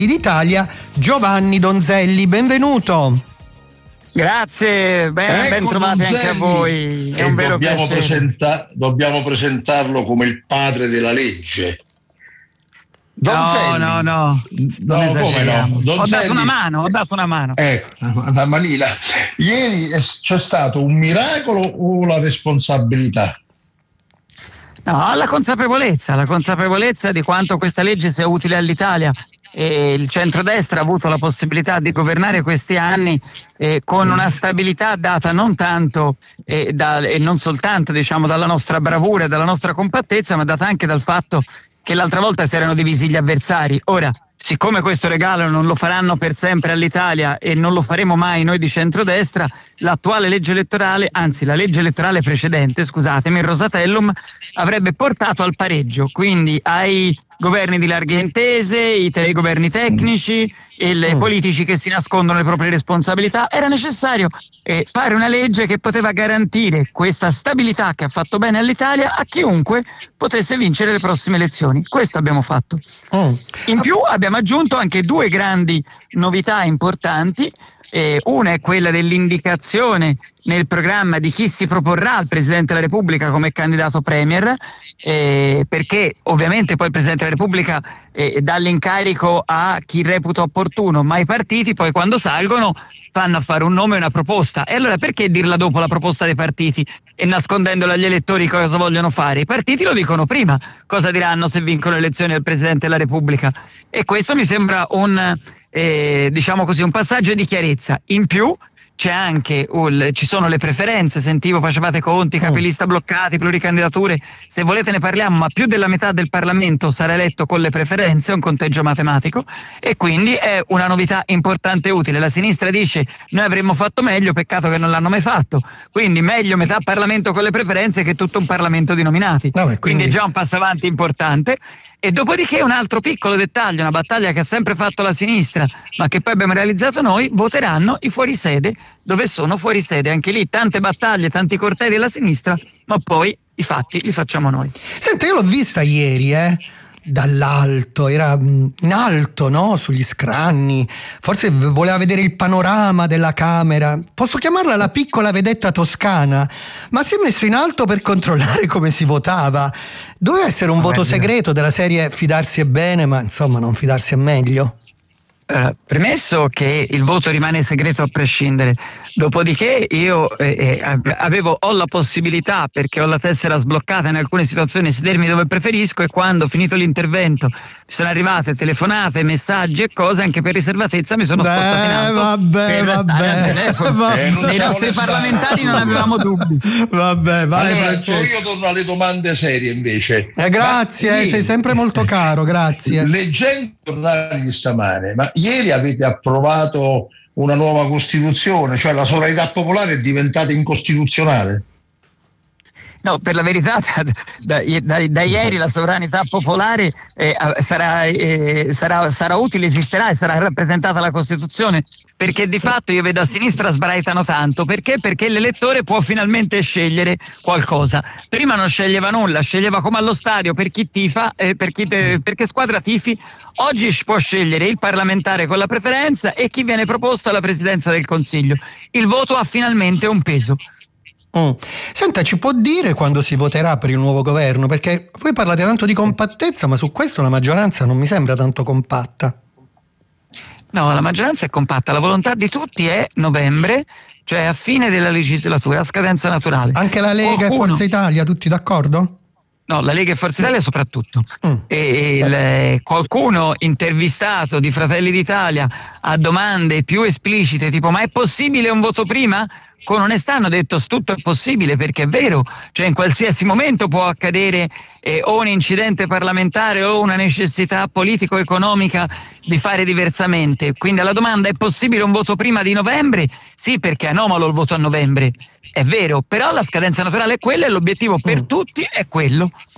d'Italia, Giovanni Donzelli. Benvenuto. Grazie, ben trovati Donzelli, anche a voi. È un vero piacere. Dobbiamo presentarlo come il padre della legge. Donzelli. No, come no? Donzelli. Ho dato una mano. Ecco, una manina. Ieri c'è stato un miracolo o la responsabilità? No, la consapevolezza di quanto questa legge sia utile all'Italia. E il centrodestra ha avuto la possibilità di governare questi anni con una stabilità data non tanto e non soltanto dalla nostra bravura e dalla nostra compattezza, ma data anche dal fatto che l'altra volta si erano divisi gli avversari. Ora, siccome questo regalo non lo faranno per sempre all'Italia e non lo faremo mai noi di centrodestra, l'attuale legge elettorale, anzi la legge elettorale precedente, scusatemi, il Rosatellum, avrebbe portato al pareggio, quindi ai governi di larghe intese, i governi tecnici e i politici che si nascondono le proprie responsabilità. Era necessario fare una legge che poteva garantire questa stabilità che ha fatto bene all'Italia a chiunque potesse vincere le prossime elezioni. Questo abbiamo fatto. In più abbiamo aggiunto anche due grandi novità importanti. Una è quella dell'indicazione nel programma di chi si proporrà al Presidente della Repubblica come candidato premier, perché ovviamente poi il Presidente della Repubblica dà l'incarico a chi reputa opportuno, ma i partiti poi quando salgono fanno a fare un nome e una proposta. E allora perché dirla dopo la proposta dei partiti e nascondendola agli elettori cosa vogliono fare? I partiti lo dicono prima, cosa diranno se vincono le elezioni del Presidente della Repubblica, e questo mi sembra un passaggio di chiarezza. In più c'è anche ci sono le preferenze, sentivo facevate conti, capilista bloccati, pluricandidature, se volete ne parliamo, ma più della metà del Parlamento sarà eletto con le preferenze, un conteggio matematico, e quindi è una novità importante e utile. La sinistra dice noi avremmo fatto meglio, peccato che non l'hanno mai fatto, quindi meglio metà Parlamento con le preferenze che tutto un Parlamento di nominati, quindi è già un passo avanti importante. E dopodiché un altro piccolo dettaglio, una battaglia che ha sempre fatto la sinistra ma che poi abbiamo realizzato noi: voteranno i fuorisede dove sono fuorisede. Anche lì tante battaglie, tanti cortei della sinistra, ma poi i fatti li facciamo noi. Senta, io l'ho vista ieri dall'alto, era in alto, no? Sugli scranni, forse voleva vedere il panorama della Camera, posso chiamarla la piccola vedetta toscana, ma si è messo in alto per controllare come si votava. Doveva essere un voto segreto della serie fidarsi è bene, ma insomma non fidarsi è meglio. Premesso che il voto rimane segreto a prescindere, dopodiché io ho la possibilità, perché ho la tessera sbloccata in alcune situazioni, di sedermi dove preferisco, e quando finito l'intervento mi sono arrivate telefonate, messaggi e cose, anche per riservatezza mi sono spostato in alto. Nei nostri parlamentari non avevamo dubbi. Allora, io torno alle domande serie invece. Grazie, sei sempre molto caro, grazie. Leggendo i giornali di stamane, ma ieri avete approvato una nuova Costituzione, cioè la sovranità popolare è diventata incostituzionale? No, per la verità da ieri la sovranità popolare sarà utile, esisterà e sarà rappresentata la Costituzione, perché di fatto io vedo a sinistra sbraitano tanto. Perché l'elettore può finalmente scegliere qualcosa. Prima non sceglieva nulla, sceglieva come allo stadio per chi tifa, perché squadra tifi. Oggi può scegliere il parlamentare con la preferenza e chi viene proposto alla Presidenza del Consiglio. Il voto ha finalmente un peso. Senta, ci può dire quando si voterà per il nuovo governo? Perché voi parlate tanto di compattezza, ma su questo la maggioranza non mi sembra tanto compatta. No, la maggioranza è compatta, la volontà di tutti è novembre, cioè a fine della legislatura, a scadenza naturale. Anche la Lega e Forza Italia, tutti d'accordo? No, la Lega e Forza Italia soprattutto. Qualcuno intervistato di Fratelli d'Italia a domande più esplicite, tipo ma è possibile un voto prima? Con onestà hanno detto tutto è possibile, perché è vero, cioè in qualsiasi momento può accadere o un incidente parlamentare o una necessità politico-economica di fare diversamente. Quindi alla domanda è possibile un voto prima di novembre? Sì, perché è anomalo il voto a novembre, è vero, però la scadenza naturale è quella e l'obiettivo per tutti è quello.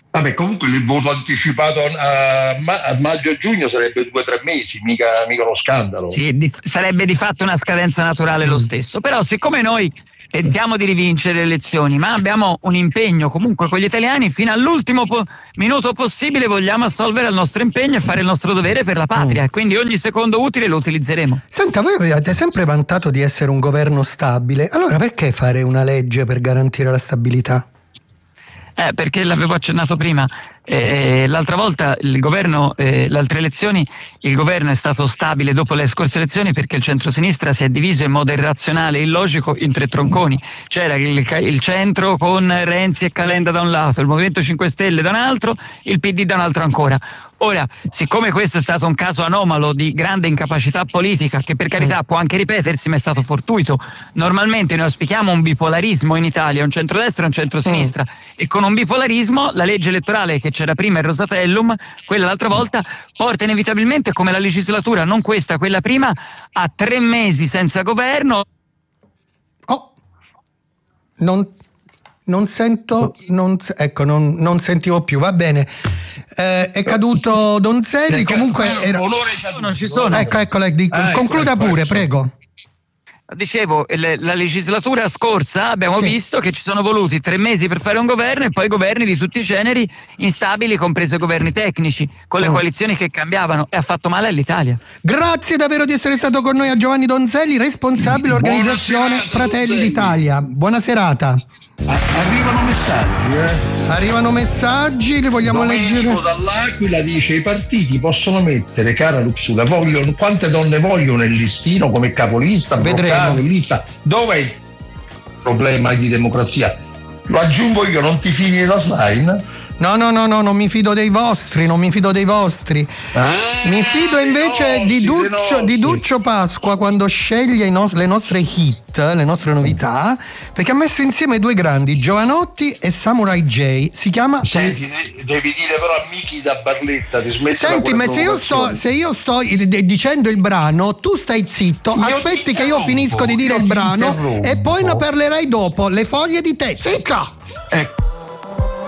Vabbè, comunque il voto anticipato a maggio-giugno sarebbe 2 o 3 mesi, mica uno scandalo. Sì, sarebbe di fatto una scadenza naturale lo stesso. Però siccome noi pensiamo di rivincere le elezioni, ma abbiamo un impegno comunque con gli italiani, fino all'ultimo minuto possibile vogliamo assolvere al nostro impegno e fare il nostro dovere per la patria. Quindi ogni secondo utile lo utilizzeremo. Senta, voi avete sempre vantato di essere un governo stabile, allora perché fare una legge per garantire la stabilità? Perché l'avevo accennato prima, l'altra volta il governo, le altre elezioni, il governo è stato stabile dopo le scorse elezioni perché il centrosinistra si è diviso in modo irrazionale e illogico in 3 tronconi. C'era il centro con Renzi e Calenda da un lato, il Movimento 5 Stelle da un altro, il PD da un altro ancora. Ora, siccome questo è stato un caso anomalo di grande incapacità politica, che per carità può anche ripetersi, ma è stato fortuito, normalmente noi auspichiamo un bipolarismo in Italia, un centrodestra e un centrosinistra, e con un bipolarismo la legge elettorale che c'era prima, il Rosatellum, quella l'altra volta, porta inevitabilmente, come la legislatura, non questa, quella prima, a 3 mesi senza governo. Non sento, non sentivo più, va bene. È caduto Donzelli, comunque non ci sono. Ecco, concluda pure, prego. Dicevo, la legislatura scorsa abbiamo visto che ci sono voluti 3 mesi per fare un governo e poi governi di tutti i generi instabili, compreso governi tecnici, con le coalizioni che cambiavano, e ha fatto male all'Italia. Grazie davvero di essere stato con noi a Giovanni Donzelli, responsabile organizzazione Fratelli d'Italia. Buona serata. Arrivano messaggi, li vogliamo leggere. Dall'Aquila dice: i partiti possono mettere, cara Luxula, quante donne vogliono nel listino come capolista, bloccato in lista. Dov'è il problema di democrazia? Lo aggiungo io, non ti fidi della slime? No, non mi fido dei vostri, Mi fido invece di Duccio Pasqua quando sceglie le nostre hit, le nostre novità, perché ha messo insieme 2 grandi, Giovanotti e Samurai J. Si chiama... Senti, devi dire però a Miki da Barletta di smettere. Senti, ma se io sto dicendo il brano, tu stai zitto, aspetti che io finisco di dire il brano e poi ne parlerai dopo. Le foglie di tè, zitto!